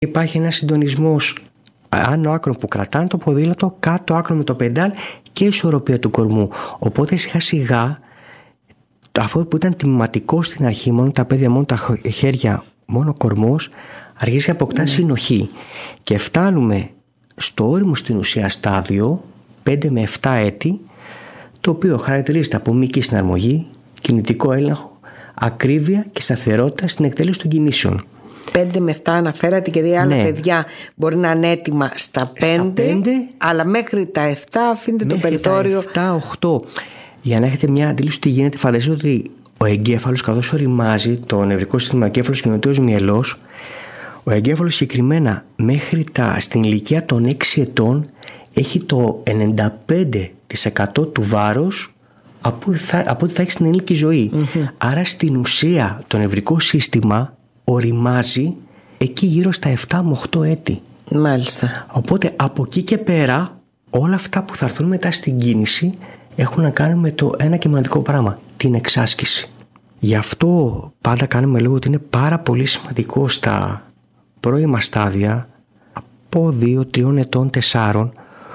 Υπάρχει ένας συντονισμός άνω άκρων που κρατάνε το ποδήλατο, κάτω άκρων με το πεντάλ και η ισορροπία του κορμού. Οπότε σιγά σιγά αυτό που ήταν τμηματικό στην αρχή, μόνο τα πόδια, μόνο τα χέρια, μόνο ο κορμός, αρχίζει να αποκτά συνοχή. Και φτάνουμε στο όριμο στην ουσία στάδιο 5 με 7 έτη, το οποίο χαρακτηρίζεται από μυϊκή συναρμογή, κινητικό έλεγχο, ακρίβεια και σταθερότητα στην εκτέλεση των κινήσεων. 5 με 7 αναφέρατε, και δύο άλλα παιδιά μπορεί να είναι έτοιμα στα 5, αλλά μέχρι τα 7 αφήνετε το περιθώριο. Τα 7-8. Για να έχετε μια αντίληψη τι γίνεται, φανταστείτε ότι ο εγκέφαλος, καθώς οριμάζει το νευρικό σύστημα εγκέφαλος και νοτίος μυελός, ο εγκέφαλος συγκεκριμένα μέχρι στην ηλικία των 6 ετών έχει το 95% του βάρους από ό,τι θα έχει στην ενήλικη ζωή. Άρα στην ουσία το νευρικό σύστημα οριμάζει εκεί γύρω στα 7 με 8 έτη. Μάλιστα. Οπότε από εκεί και πέρα όλα αυτά που θα έρθουν μετά στην κίνηση έχουν να κάνουν με το ένα και μοναδικό πράγμα, την εξάσκηση. Γι' αυτό πάντα κάνουμε λόγο ότι είναι πάρα πολύ σημαντικό στα πρώιμα στάδια, από 2-3 ετών, 4,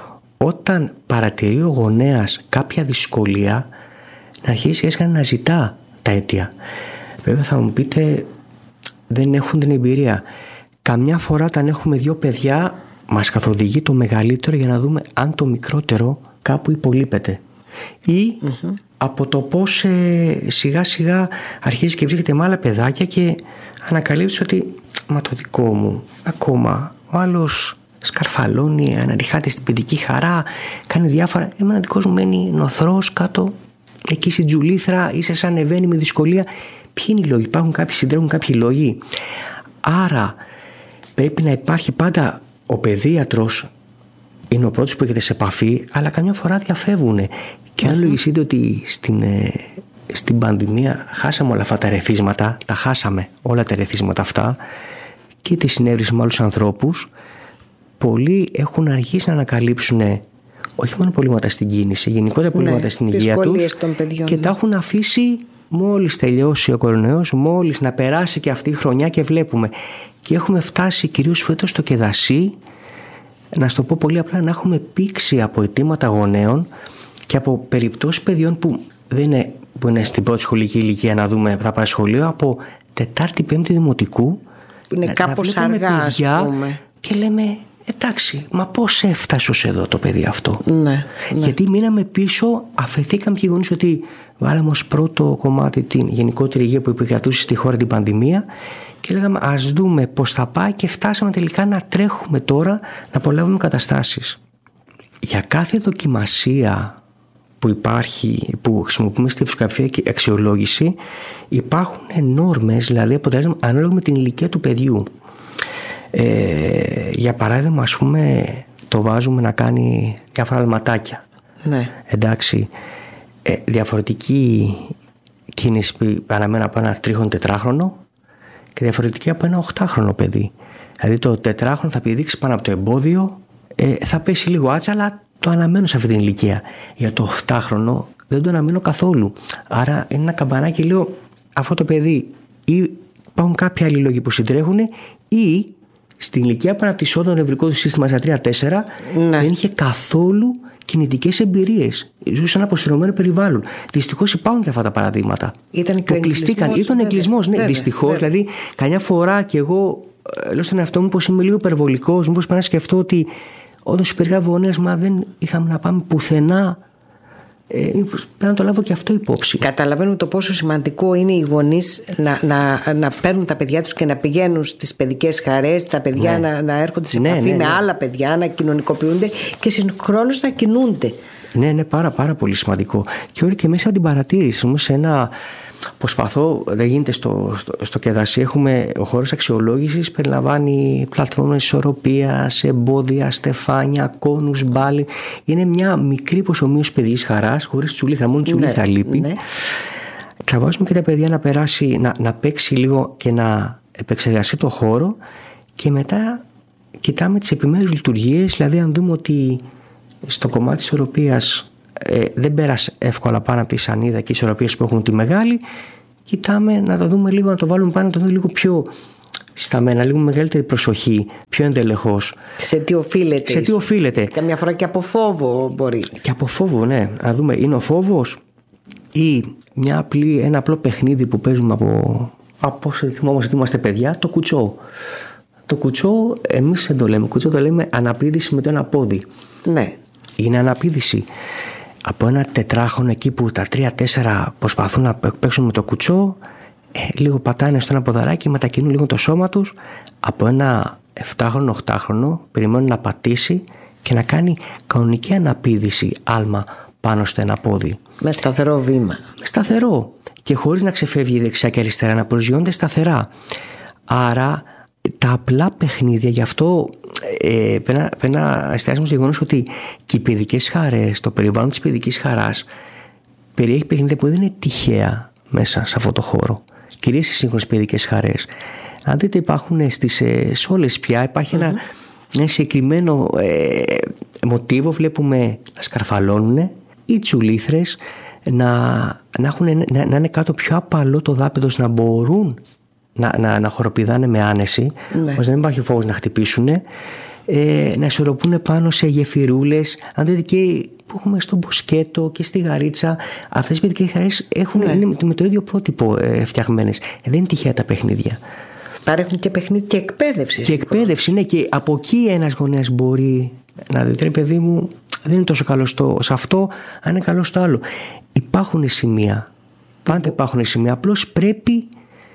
όταν παρατηρεί ο γονέας κάποια δυσκολία, να αρχίσει να ζητά τα αίτια. Βέβαια θα μου πείτε, δεν έχουν την εμπειρία. Καμιά φορά όταν έχουμε 2 παιδιά μας καθοδηγεί το μεγαλύτερο για να δούμε αν το μικρότερο κάπου υπολείπεται. Ή από το πως σιγά σιγά αρχίζει και βρίσκεται με άλλα παιδάκια και ανακαλύψει ότι μα το δικό μου ακόμα, ο άλλος σκαρφαλώνει, αναρριχάται στην παιδική χαρά, κάνει διάφορα, εμένα δικός μου μένει νοθρός κάτω εκεί στην τζουλήθρα, είσαι σαν ανεβαίνει με δυσκολία. Ποιοι είναι οι λόγοι? Υπάρχουν κάποιοι, συντρέχουν κάποιοι λόγοι. Άρα πρέπει να υπάρχει πάντα ο παιδίατρος, είναι ο πρώτος που έρχεται σε επαφή, αλλά καμιά φορά διαφεύγουν. Και αν λογιστείτε ότι στην πανδημία χάσαμε όλα αυτά τα ερεθίσματα, τα χάσαμε όλα τα ερεθίσματα αυτά και τη συνέβριση με άλλους ανθρώπους, πολλοί έχουν αργήσει να ανακαλύψουν όχι μόνο προβλήματα στην κίνηση, γενικότερα προβλήματα στην υγεία τους, και τα έχουν αφήσει μόλις τελειώσει ο κορονοϊός, μόλις να περάσει και αυτή η χρονιά, και βλέπουμε. Και έχουμε φτάσει κυρίως φέτος στο Κεδασί, να στο πω πολύ απλά, να έχουμε πήξει από αιτήματα γονέων και από περιπτώσεις παιδιών που είναι στην πρώτη σχολική ηλικία, να δούμε θα πάει σχολείο, από 4η-5η δημοτικού, που είναι κάπως αργά, παιδιά, ας πούμε. Και λέμε εντάξει, μα πώς έφτασε ως εδώ το παιδί αυτό? Ναι. Γιατί μείναμε πίσω, αφεθήκαμε και οι γονείς ότι βάλαμε ως πρώτο κομμάτι την γενικότερη υγεία που επικρατούσε στη χώρα, την πανδημία, και λέγαμε ας δούμε πώς θα πάει, και φτάσαμε τελικά να τρέχουμε τώρα να απολαύουμε καταστάσεις. Για κάθε δοκιμασία που υπάρχει, που χρησιμοποιούμε στη φυσικογραφία και αξιολόγηση, υπάρχουν νόρμες, δηλαδή αποτελέσματα ανάλογα με την ηλικία του παιδιού. Για παράδειγμα, ας πούμε, το βάζουμε να κάνει διάφορα αλματάκια. Ναι. Εντάξει, διαφορετική κίνηση αναμένει από ένα 3χρονο και διαφορετική από ένα 8χρονο παιδί. Δηλαδή το 4χρονο θα πηδήξει πάνω από το εμπόδιο, θα πέσει λίγο άτσα, αλλά το αναμένω σε αυτή την ηλικία. Για το 8χρονο δεν το αναμένω καθόλου. Άρα είναι ένα καμπανάκι, λέω, αυτό το παιδί ή υπάρχουν κάποιοι άλλοι λόγοι που συντρέχουν, ή στην ηλικία που αναπτυσσόταν το νευρικό του σύστημα στα 3-4, δεν είχε καθόλου κινητικές εμπειρίες. Ζούσε σε ένα αποστηρωμένο περιβάλλον. Δυστυχώς υπάρχουν και αυτά τα παραδείγματα. Ήταν και ο εγκλισμός. Ήταν εγκλισμός, ναι, δυστυχώς. Δηλαδή, καμιά φορά και εγώ λέω στον εαυτό μου πως είμαι λίγο υπερβολικός, μήπως πρέπει να σκεφτώ ότι όταν σου περιγράφω γονέας, μα δεν είχαμε να πάμε πουθενά. Πρέπει να το λάβω και αυτό υπόψη. Καταλαβαίνουμε το πόσο σημαντικό είναι οι γονείς να παίρνουν τα παιδιά τους και να πηγαίνουν στις παιδικές χαρές, τα παιδιά να έρχονται σε επαφή με άλλα παιδιά, να κοινωνικοποιούνται και συγχρόνως να κινούνται. Ναι, πάρα πολύ σημαντικό. Και όλο και μέσα από την παρατήρηση, σε ένα. Προσπαθώ, δεν γίνεται στο Κεδασί. Ο χώρος αξιολόγησης περιλαμβάνει πλατφόρμες ισορροπίας, εμπόδια, στεφάνια, κόνους, μπάλι. Είναι μια μικρή προσομοίωση παιδικής χαράς, χωρίς τσουλήθρα, μόνο τσουλήθρα λείπει. Ναι. Θα βάζουμε και τα παιδιά να περάσει, να παίξει λίγο και να επεξεργαστεί το χώρο, και μετά κοιτάμε τις επιμέρους λειτουργίες. Δηλαδή, αν δούμε ότι στο κομμάτι της ισορροπίας δεν πέρασε εύκολα πάνω από τη σανίδα και οι ισορροπίες που έχουν τη μεγάλη, κοιτάμε να το δούμε λίγο, να το βάλουμε πάνω, να το δούμε λίγο πιο σταμένα, λίγο μεγαλύτερη προσοχή, πιο ενδελεχώς. Σε τι οφείλεται. Καμιά φορά και από φόβο μπορεί. Και από φόβο, ναι. Να δούμε, είναι ο φόβος ή ένα απλό παιχνίδι που παίζουμε από όσο θυμόμαστε ότι είμαστε παιδιά, το κουτσό. Το κουτσό, εμείς δεν το λέμε κουτσό, το λέμε αναπήδηση με το ένα πόδι. Ναι. Είναι αναπήδηση. Από ένα 4χρονο εκεί που τα 3-4 προσπαθούν να παίξουν με το κουτσό, λίγο πατάνε στο ένα ποδαράκι, μετακινούν λίγο το σώμα τους. Από ένα 7χρονο, 8χρονο περιμένουν να πατήσει και να κάνει κανονική αναπήδηση, άλμα πάνω στο ένα πόδι. Με σταθερό βήμα. Σταθερό. Και χωρίς να ξεφεύγει δεξιά και αριστερά, να προσγειώνεται σταθερά. Άρα τα απλά παιχνίδια, γι' αυτό πρέπει να εστιάσουμε στο γεγονός ότι και οι παιδικές χαρές, το περιβάλλον της παιδικής χαράς περιέχει παιχνίδια που δεν είναι τυχαία μέσα σε αυτό το χώρο. Κυρίως στις σύγχρονες παιδικές χαρές. Αν δείτε, υπάρχουν σε όλες πια, υπάρχει ένα συγκεκριμένο μοτίβο. Βλέπουμε να σκαρφαλώνουν οι τσουλήθρες, να είναι κάτω πιο απαλό το δάπεδος, να μπορούν να χοροπηδάνε με άνεση, ώστε να μην υπάρχει φόβος να χτυπήσουν, να ισορροπούν πάνω σε γεφυρούλες. Αν δείτε και που έχουμε στο μποσκέτο και στη γαρίτσα, αυτές οι παιδικές χαρές είναι με το ίδιο πρότυπο φτιαγμένες. Δεν είναι τυχαία τα παιχνίδια. Παρέχουν και παιχνίδια και εκπαίδευση. Και εκπαίδευση, ναι, και από εκεί ένας γονέας μπορεί να δει, ρε παιδί μου, δεν είναι τόσο καλό σε αυτό, αν είναι καλό στο άλλο. Υπάρχουν σημεία. Πάντα υπάρχουν σημεία. Απλώς πρέπει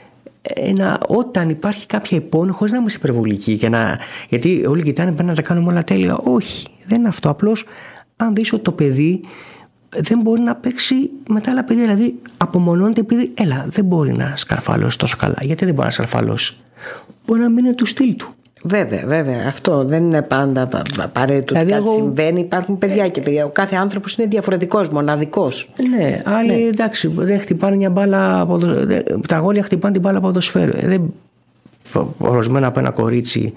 όταν υπάρχει κάποια υπόνοια, χωρίς να είμαστε υπερβολικοί, γιατί όλοι κοιτάνε πρέπει να τα κάνουμε όλα τέλεια. Όχι, δεν είναι αυτό. Απλώς αν δεις ότι το παιδί δεν μπορεί να παίξει με τα άλλα παιδιά, δηλαδή απομονώνεται επειδή δεν μπορεί να σκαρφαλώσει τόσο καλά. Γιατί δεν μπορεί να σκαρφαλώσει? Μπορεί να μην είναι του στυλ του. Βέβαια. Αυτό δεν είναι πάντα απαραίτητο. Δηλαδή κάτι συμβαίνει. Υπάρχουν παιδιά και παιδιά. Ο κάθε άνθρωπος είναι διαφορετικός, μοναδικός. Ναι, άλλοι εντάξει, δεν χτυπάνε μια μπάλα. Τα αγόρια χτυπάνε την μπάλα ποδοσφαίρου. Ορισμένα από ένα κορίτσι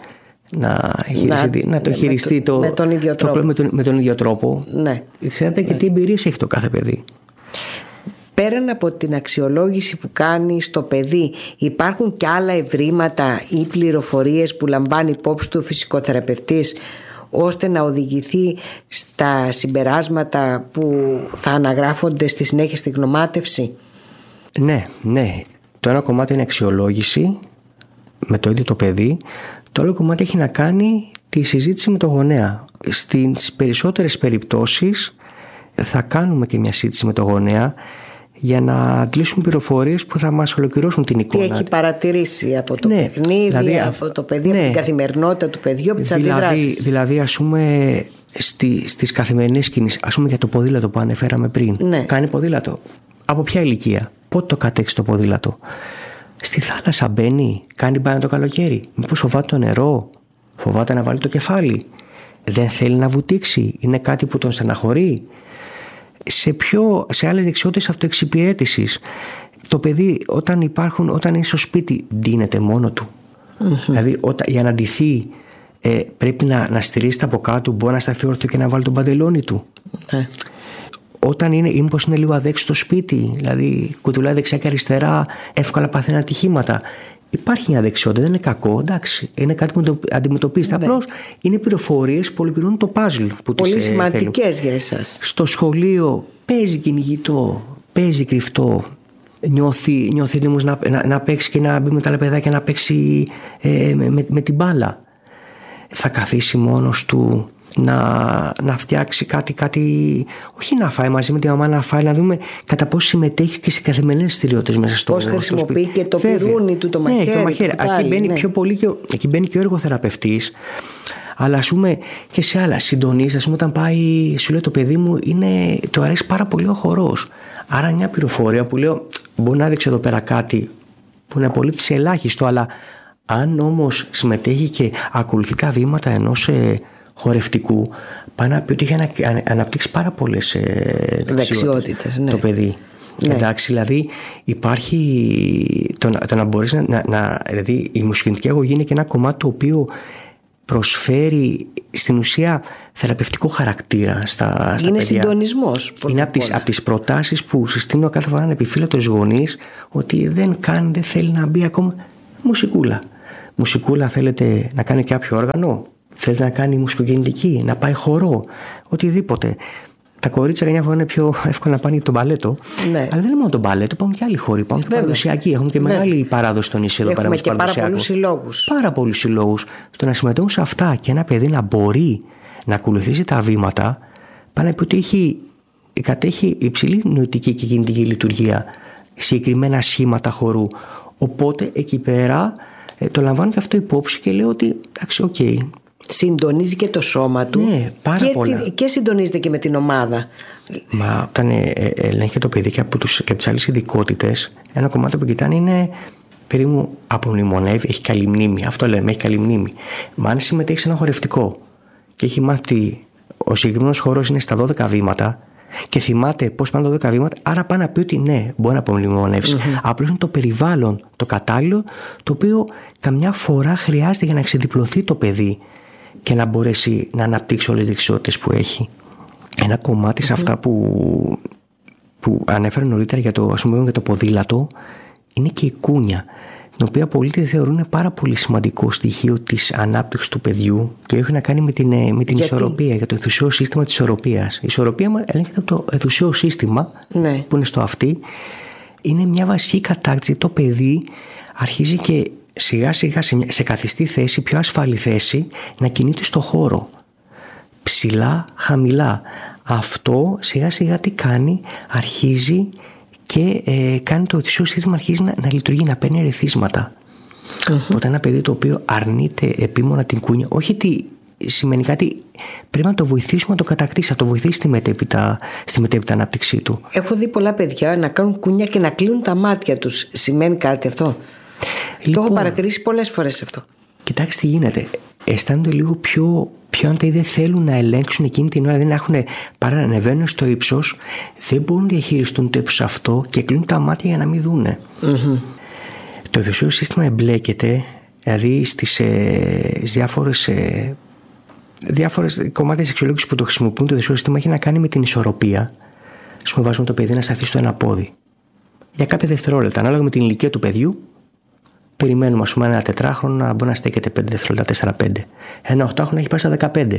να το χειριστεί με τον ίδιο τρόπο. Ναι. Ξέρετε και τι εμπειρίες έχει το κάθε παιδί. Πέραν από την αξιολόγηση που κάνει στο παιδί, υπάρχουν και άλλα ευρήματα ή πληροφορίες που λαμβάνει υπόψη του ο φυσικοθεραπευτής, ώστε να οδηγηθεί στα συμπεράσματα που θα αναγράφονται στη συνέχεια στη γνωμάτευση? Ναι. Το ένα κομμάτι είναι αξιολόγηση με το ίδιο το παιδί. Το άλλο κομμάτι έχει να κάνει τη συζήτηση με τον γονέα. Στις περισσότερες περιπτώσεις θα κάνουμε και μια συζήτηση με τον γονέα για να αντλήσουμε πληροφορίες που θα μας ολοκληρώσουν την εικόνα. Τι έχει παρατηρήσει από το παιχνίδι, δηλαδή, από το παιδί, από την καθημερινότητα του παιδιού, από τις αντιδράσεις. Δηλαδή, ας πούμε, στις καθημερινές κινήσεις, ας πούμε για το ποδήλατο που ανέφεραμε πριν. Ναι. Κάνει ποδήλατο. Από ποια ηλικία? Πότε το κατέξει το ποδήλατο? Στη θάλασσα μπαίνει? Κάνει μπάνιο το καλοκαίρι? Μήπως φοβάται το νερό? Φοβάται να βάλει το κεφάλι? Δεν θέλει να βουτήξει? Είναι κάτι που τον στεναχωρεί? Σε άλλες δεξιότητες αυτοεξυπηρέτησης, το παιδί όταν είναι στο σπίτι ντύνεται μόνο του. Δηλαδή για να ντυθεί πρέπει να στηρίζεται από κάτω, μπορεί να σταθεί όρθιο και να βάλει τον παντελόνι του. Όταν μήπως είναι λίγο αδέξιο στο σπίτι, δηλαδή κουτουλάει δεξιά και αριστερά, εύκολα παθαίνει ατυχήματα. Υπάρχει μια δεξιότητα, δεν είναι κακό, εντάξει. Είναι κάτι που το αντιμετωπίζετε. Απλώς είναι πληροφορίες που ολοκληρώνουν το παζλ που πολύ σημαντικές για εσάς. Στο σχολείο παίζει κυνηγητό, παίζει κρυφτό. Νιώθει έτοιμος να παίξει και να μπει με τα άλλα παιδάκια να παίξει με την μπάλα. Θα καθίσει μόνος του να φτιάξει κάτι, όχι να φάει μαζί με τη μαμά, να φάει, να δούμε κατά πόσο συμμετέχει και σε καθημερινές δραστηριότητες μέσα στο σπίτι. Πώς χρησιμοποιεί και το πυρούνι του, το μαχαίρι. Ναι, το μαχαίρι. Εκεί μπαίνει και ο εργοθεραπευτής. Αλλά ας πούμε και σε άλλα συντονίζει, ας πούμε, όταν πάει, σου λέει το παιδί μου το αρέσει πάρα πολύ ο χορός. Άρα μια πληροφορία που λέω μπορεί να δείξει εδώ πέρα κάτι που είναι πολύ της ελάχιστο, αλλά αν όμως συμμετέχει και ακολουθεί τα βήματα ενός χορευτικού, πάει να πει ότι έχει αναπτύξει πάρα πολλές δεξιότητες το παιδί. Ναι. Εντάξει, δηλαδή υπάρχει το να μπορείς δηλαδή η μουσικινική αγωγή είναι και ένα κομμάτι το οποίο προσφέρει στην ουσία θεραπευτικό χαρακτήρα στα παιδιά. Συντονισμός. Είναι από τις προτάσεις που συστήνω κάθε φορά να επιφύλω τους γονείς, ότι δεν θέλει να μπει ακόμα μουσικούλα. Μουσικούλα, θέλετε να κάνει κάποιο όργανο, θέλετε να κάνει μουσικοκινητική, να πάει χορό, οτιδήποτε. Τα κορίτσια καμιά φορά είναι πιο εύκολο να πάνε το μπαλέτο. Ναι. Αλλά δεν είναι μόνο το μπαλέτο, πάμε και άλλοι χώροι, πάμε και παραδοσιακοί. Έχουμε και μεγάλη παράδοση στο νησί εδώ πέρα. Έχουμε και πάρα πολλούς συλλόγους. Πάρα πολλούς συλλόγους. Το να συμμετέχουν σε αυτά και ένα παιδί να μπορεί να ακολουθήσει τα βήματα, πάνε να πει ότι κατέχει υψηλή νοητική και κινητική λειτουργία, συγκεκριμένα σχήματα χορού. Οπότε εκεί πέρα το λαμβάνω και αυτό υπόψη και λέω ότι εντάξει, οκ. Συντονίζει και το σώμα του. Ναι, πάρα πολλά. Και συντονίζεται και με την ομάδα. Μα όταν ελέγχει το παιδί και από τις άλλες ειδικότητες, ένα κομμάτι που κοιτάνε είναι περίπου απομνημονεύει, έχει καλή μνήμη. Αυτό λέμε, έχει καλή μνήμη. Μα αν συμμετέχει σε ένα χορευτικό και έχει μάθει ότι ο συγκεκριμένος χορός είναι στα 12 βήματα και θυμάται πώς πάνε τα 12 βήματα, άρα πάει να πει ότι ναι, μπορεί να απομνημονεύσει. Απλώς είναι το περιβάλλον, το κατάλληλο, το οποίο καμιά φορά χρειάζεται για να ξεδιπλωθεί το παιδί και να μπορέσει να αναπτύξει όλες τις δεξιότητες που έχει. Ένα κομμάτι σε αυτά που ανέφερε νωρίτερα για το ποδήλατο είναι και η κούνια, την οποία πολλοί τη θεωρούν πάρα πολύ σημαντικό στοιχείο της ανάπτυξης του παιδιού και έχει να κάνει με την ισορροπία, για το αιθουσαίο σύστημα της ισορροπίας. Η ισορροπία ελέγχεται από το αιθουσαίο σύστημα, ναι, που είναι στο αυτί. Είναι μια βασική κατάκτηση. Το παιδί αρχίζει και σιγά σιγά σε καθιστή θέση, πιο ασφαλή θέση, να κινείται στο χώρο. Ψηλά, χαμηλά. Αυτό σιγά σιγά τι κάνει, αρχίζει και κάνει το αιθουσαίο σύστημα, αρχίζει να λειτουργεί, να παίρνει ερεθίσματα. Οπότε ένα παιδί το οποίο αρνείται επίμονα την κούνια, όχι τι σημαίνει κάτι, πρέπει να το βοηθήσουμε να το κατακτήσει, να το βοηθήσει στη μετέπειτα ανάπτυξή του. Έχω δει πολλά παιδιά να κάνουν κούνια και να κλείνουν τα μάτια τους. Σημαίνει κάτι αυτό? Το έχω παρατηρήσει πολλές φορές αυτό. Κοιτάξτε τι γίνεται. Αισθάνονται λίγο πιο αν δεν θέλουν να ελέγξουν εκείνη την ώρα, δεν έχουν, παρά να ανεβαίνουν στο ύψος, δεν μπορούν να διαχειριστούν το ύψος αυτό και κλείνουν τα μάτια για να μην δούνε. Το αιθουσαίο σύστημα εμπλέκεται, δηλαδή στις διάφορες κομμάτια αξιολόγησης που το χρησιμοποιούν. Το αιθουσαίο σύστημα έχει να κάνει με την ισορροπία. Ας πούμε, βάζουμε το παιδί να σταθεί στο ένα πόδι για κάποια δευτερόλεπτα, ανάλογα με την ηλικία του παιδιού. Περιμένουμε, ας πούμε, ένα 4χρονο να μπορεί να στέκεται 5 δευτερόλεπτα, 4-5. Ένα 8χρονο να έχει πάει στα 15.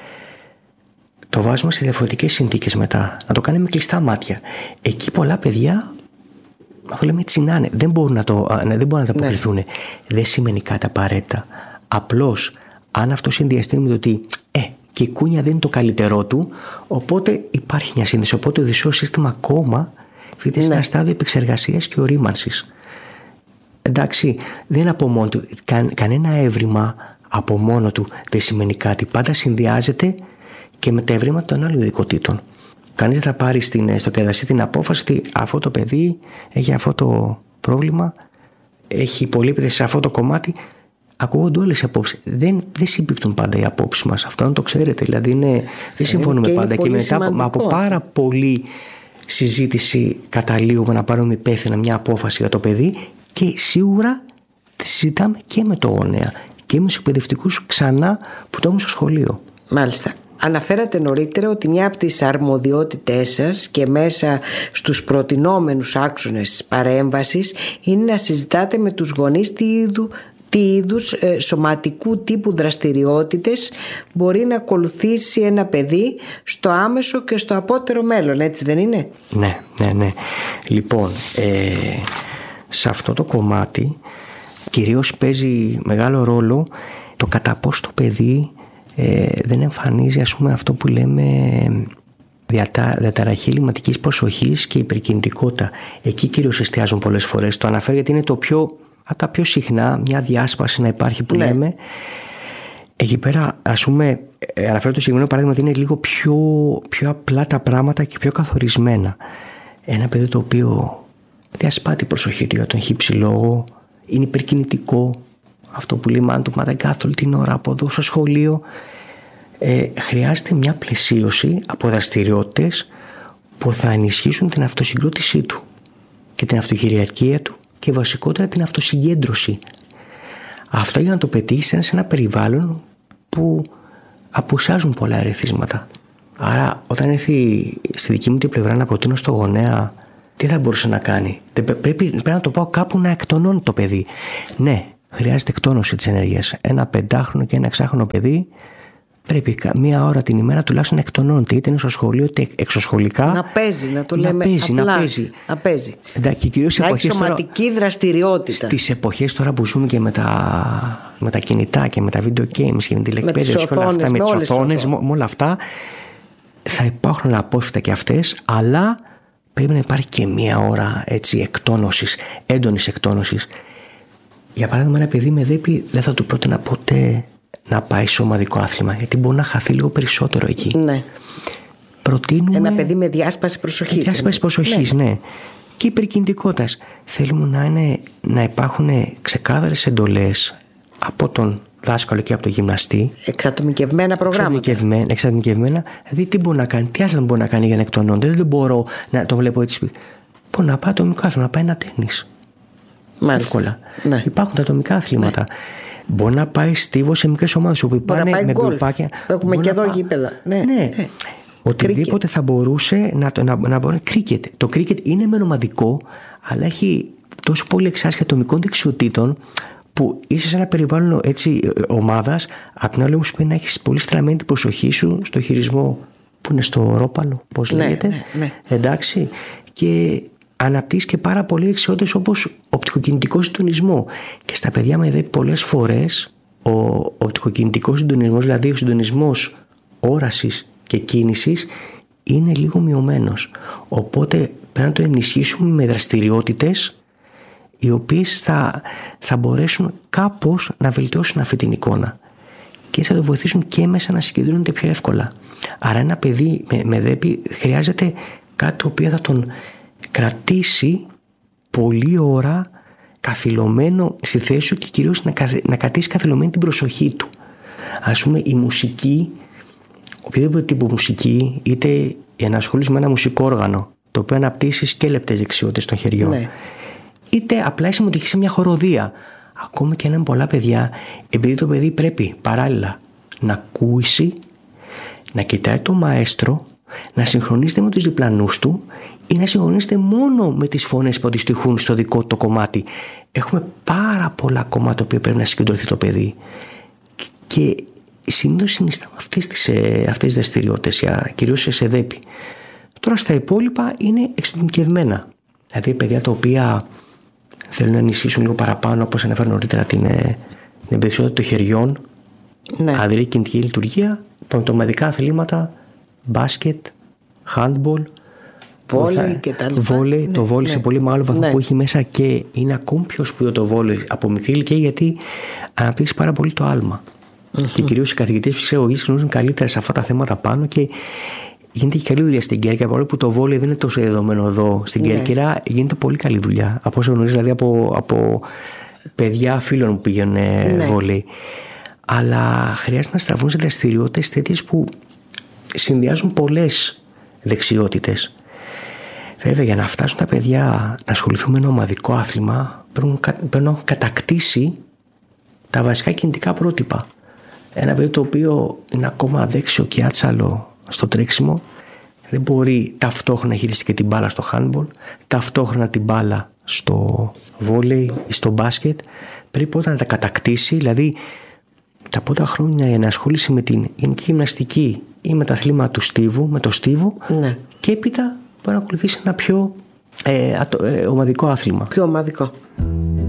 Το βάζουμε σε διαφορετικές συνθήκες μετά. Να το κάνουμε με κλειστά μάτια. Εκεί πολλά παιδιά, αυτό λέμε, τσινάνε. Δεν μπορούν να το αποκριθούν. Ναι. Δεν σημαίνει κάτι απαραίτητα. Απλώς, αν αυτό συνδυαστεί με το ότι και η κούνια δεν είναι το καλύτερό του, οπότε υπάρχει μια σύνδεση. Οπότε το αιθουσαίο σύστημα ακόμα βρίσκεται σε ένα στάδιο επεξεργασίας και ορίμανσης. Εντάξει, δεν είναι από μόνο του. Κανένα έβριμα από μόνο του δεν σημαίνει κάτι. Πάντα συνδυάζεται και με τα ευρήματα των άλλων ειδικοτήτων. Κανείς δεν θα πάρει στο κεδασί την απόφαση ότι αυτό το παιδί έχει αυτό το πρόβλημα, έχει υπολείπεται σε αυτό το κομμάτι. Ακούγονται όλες οι απόψεις. Δεν συμπίπτουν πάντα οι απόψεις μας. Αυτό να το ξέρετε. Δηλαδή δεν συμφωνούμε πάντα. Και μετά από πάρα πολλή συζήτηση καταλήγουμε να πάρουμε υπεύθυνα μια απόφαση για το παιδί. Και σίγουρα συζητάμε και με το γονέα και με τους εκπαιδευτικούς ξανά που το έχουν στο σχολείο. Μάλιστα. Αναφέρατε νωρίτερα ότι μια από τις αρμοδιότητές σας και μέσα στους προτινόμενους άξονες της παρέμβασης είναι να συζητάτε με τους γονείς τι είδους σωματικού τύπου δραστηριότητες μπορεί να ακολουθήσει ένα παιδί στο άμεσο και στο απότερο μέλλον, έτσι δεν είναι? Ναι. Λοιπόν, σε αυτό το κομμάτι κυρίως παίζει μεγάλο ρόλο το κατά πώς το παιδί δεν εμφανίζει, ας πούμε, αυτό που λέμε διαταραχή ελλειμματικής προσοχής και υπερκινητικότητα. Εκεί κυρίως εστιάζουν πολλές φορές. Το αναφέρει γιατί είναι από τα πιο συχνά, μια διάσπαση να υπάρχει που λέμε. Εκεί πέρα, ας πούμε, αναφέρω το συγκεκριμένο παράδειγμα ότι είναι λίγο πιο απλά τα πράγματα και πιο καθορισμένα. Ένα παιδί το οποίο διασπάται η προσοχή του για τον χύψη λόγο, είναι υπερκινητικό, αυτό που λέμε αν το μάταγκάθ όλη την ώρα από εδώ στο σχολείο, χρειάζεται μια πλαισίωση από δραστηριότητες που θα ενισχύσουν την αυτοσυγκρότησή του και την αυτοκυριαρχία του και βασικότερα την αυτοσυγκέντρωση. Αυτό για να το πετύχεις είναι σε ένα περιβάλλον που απουσιάζουν πολλά ερεθίσματα. Άρα όταν έρθει στη δική μου την πλευρά να προτείνω στο γονέα τι θα μπορούσε να κάνει, πρέπει να το πάω κάπου να εκτονώνει το παιδί. Ναι, χρειάζεται εκτόνωση της ενέργειας. Ένα 5χρονο και ένα 6χρονο παιδί πρέπει μία ώρα την ημέρα τουλάχιστον να εκτονώνεται, είτε είναι στο σχολείο είτε εξωσχολικά. Να παίζει, να το λέμε απλά. Να παίζει. Και κυρίως να έχει σωματική δραστηριότητα. Στις εποχές τώρα που ζούμε και με τα κινητά και με τα video games και με τηλεκπαίδευση και όλα αυτά, με τις οθόνες, με όλα αυτά, θα υπάρχουν απόφευκτα και αυτές, αλλά πρέπει να υπάρχει και μία ώρα εκτόνωσης, έντονης εκτόνωσης. Για παράδειγμα, ένα παιδί με ΔΕΠΗ δεν θα του πρότεινα ποτέ να πάει σε ομαδικό άθλημα, γιατί μπορεί να χαθεί λίγο περισσότερο εκεί. Ναι. Προτείνουμε ένα παιδί με διάσπαση προσοχής. Διάσπαση προσοχής, ναι. Και υπερκινητικότητας. Θέλουμε να υπάρχουν ξεκάθαρες εντολές από τον δάσκαλο και από τον γυμναστή. Εξατομικευμένα προγράμματα. Εξατομικευμένα. Δηλαδή τι μπορεί να κάνει, τι άθλημα μπορεί να κάνει για να εκτονώνεται. Δεν μπορώ να το βλέπω έτσι. Μπορεί να πάει ατομικό άθλημα, να πάει ένα τένις. Μάλιστα. Εύκολα. Ναι. Υπάρχουν τα ατομικά αθλήματα. Ναι. Μπορεί να πάει στίβο σε μικρές ομάδες όπου πάνε με γκρουπάκια. Έχουμε και εδώ γήπεδα. Ναι. Οτιδήποτε θα μπορούσε να μπορεί. Κρίκετ. Το κρίκετ είναι μεν ομαδικό, αλλά έχει τόσο πολύ εξάσκηση ατομικών δεξιοτήτων που είσαι σε ένα περιβάλλον ομάδας. Απ' την άλλη όμως πρέπει να έχεις πολύ στραμμένη την προσοχή σου στο χειρισμό που είναι στο ρόπαλο, πώς λέγεται. Ναι. Εντάξει. Και αναπτύσσει και πάρα πολλοί δεξιότητες όπως οπτικοκινητικό συντονισμό. Και στα παιδιά με πολλές φορές ο οπτικοκινητικός συντονισμός, δηλαδή ο συντονισμός όρασης και κίνησης, είναι λίγο μειωμένος. Οπότε πρέπει να το ενισχύσουμε με δραστηριότητες οι οποίες θα μπορέσουν κάπως να βελτιώσουν αυτή την εικόνα και θα το βοηθήσουν και μέσα να συγκεντρώνεται πιο εύκολα. Άρα ένα παιδί με ΔΕΠΗ χρειάζεται κάτι το οποίο θα τον κρατήσει πολλή ώρα καθυλωμένο στη θέση του και κυρίως να κρατήσει καθυλωμένη την προσοχή του. Ας πούμε η μουσική, οποιοδήποτε τύπο μουσική, είτε η ενασχόληση με ένα μουσικό όργανο το οποίο αναπτύσσει και λεπτές δεξιότητες των χεριών, ναι, είτε απλά η συμμετοχή σε μια χοροδία. Ακόμα και αν είναι πολλά παιδιά, επειδή το παιδί πρέπει παράλληλα να ακούσει, να κοιτάει το μαέστρο, να συγχρονίζεται με τους διπλανούς του ή να συγχρονίζεται μόνο με τις φωνές που αντιστοιχούν στο δικό του το κομμάτι. Έχουμε πάρα πολλά κομμάτια που πρέπει να συγκεντρωθεί το παιδί. Και συνήθως συνιστάμε αυτές τις δραστηριότητες, κυρίως σε ΔΕΠΗ. Τώρα στα υπόλοιπα είναι εξειδικευμένα. Δηλαδή παιδιά τα οποία θέλουν να ενισχύσουν λίγο παραπάνω, όπως ανέφερα νωρίτερα, την δεξιότητα των χεριών, ναι, αδρή κινητική λειτουργία, πανετομαδικά αθλήματα, μπάσκετ, handball, βόλεϊ και τα λοιπά. Βόλεϊ, το βόλεϊ σε πολύ μεγάλο βαθμό, που έχει μέσα και είναι ακόμη πιο σπουδαίο το βόλεϊ από μικρή ηλικία, γιατί αναπτύσσει πάρα πολύ το άλμα. Και κυρίως οι καθηγητές φυσιολογικής γνωρίζουν καλύτερα σε αυτά τα θέματα πάνω και γίνεται και καλή δουλειά στην Κέρκυρα, παρόλο που το βόλεϊ δεν είναι τόσο δεδομένο εδώ στην Κέρκυρα, γίνεται πολύ καλή δουλειά. Από όσο γνωρίζω, δηλαδή από παιδιά φίλων που πηγαίνουν βόλεϊ. Αλλά χρειάζεται να στραφούν σε δραστηριότητες τέτοιες που συνδυάζουν πολλές δεξιότητες. Βέβαια, για να φτάσουν τα παιδιά να ασχοληθούν με ένα ομαδικό άθλημα, πρέπει να έχουν κατακτήσει τα βασικά κινητικά πρότυπα. Ένα παιδί το οποίο είναι ακόμα αδέξιο και άτσαλο στο τρέξιμο, δεν μπορεί ταυτόχρονα να χειριστεί και την μπάλα στο handball, ταυτόχρονα την μπάλα στο βόλεϊ ή στο μπάσκετ. Πρέπει όταν να τα κατακτήσει, δηλαδή τα πρώτα χρόνια η ενασχόληση με την γενική γυμναστική ή με τα αθλήματα του στίβου, με το στίβο, ναι, και έπειτα μπορεί να ακολουθήσει ένα πιο ομαδικό άθλημα. Πιο ομαδικό.